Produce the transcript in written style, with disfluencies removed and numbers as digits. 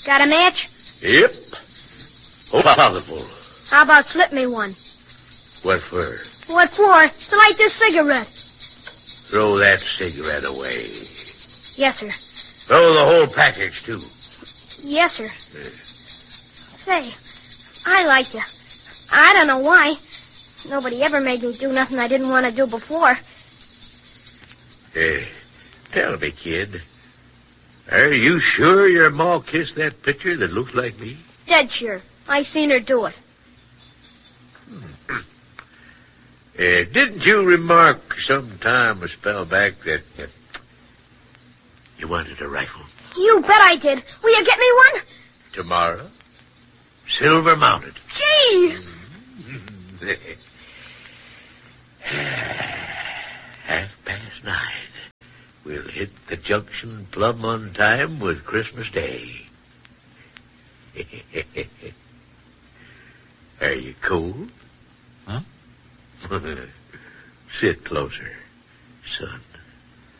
Got a match? Yep. Oh, powerful. How about slip me one? What for? What for? To light this cigarette. Throw that cigarette away. Yes, sir. Throw the whole package, too. Yes, sir. Say, I like you. I don't know why. Nobody ever made me do nothing I didn't want to do before. Tell me, kid. Are you sure your ma kissed that picture that looks like me? Dead sure. I seen her do it. Didn't you remark sometime a spell back that you wanted a rifle? You bet I did. Will you get me one? Tomorrow. Silver mounted. Gee! 9:30. We'll hit the junction plumb on time with Christmas Day. Are you cold? Huh? Sit closer, son.